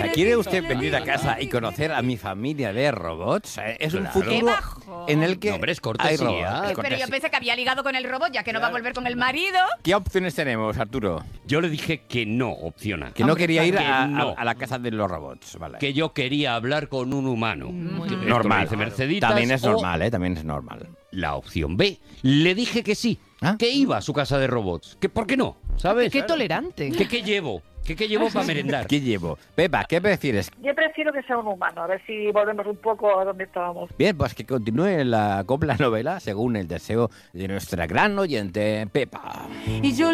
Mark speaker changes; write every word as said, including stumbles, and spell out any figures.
Speaker 1: ¿quiere usted venir a casa y conocer a mi familia de robots? Eh, Es un
Speaker 2: Claro.
Speaker 1: futuro
Speaker 3: ¡Qué bajo!
Speaker 1: en el que
Speaker 2: No, hombre, es
Speaker 1: hay
Speaker 2: cortesía.
Speaker 1: robots. Es
Speaker 3: Pero yo
Speaker 1: cortesía.
Speaker 3: pensé que había ligado con el robot, ya que no va a volver con el marido.
Speaker 1: ¿Qué opciones tenemos, Arturo?
Speaker 2: Yo le dije que no, opciona.
Speaker 1: Que no quería ir
Speaker 2: que
Speaker 1: a, a-
Speaker 2: no.
Speaker 1: a la casa de los robots, vale.
Speaker 2: Que yo quería hablar con un humano. Esto me
Speaker 1: Normal.
Speaker 2: dice Merceditas,
Speaker 1: También es
Speaker 2: o
Speaker 1: normal, ¿eh? También es normal.
Speaker 2: La opción B. Le dije que sí,
Speaker 1: ¿Ah?
Speaker 2: que iba a su casa de robots. Que ¿por qué no? ¿Sabes?
Speaker 4: Qué tolerante.
Speaker 2: ¿Qué, qué llevo? ¿Qué, qué llevo para merendar?
Speaker 1: ¿Qué llevo? Pepa, ¿qué prefieres?
Speaker 5: Yo prefiero que sea un humano, a ver si volvemos un poco a donde estábamos.
Speaker 1: Bien, pues que continúe la copla novela según el deseo de nuestra gran oyente Pepa.
Speaker 4: Y yo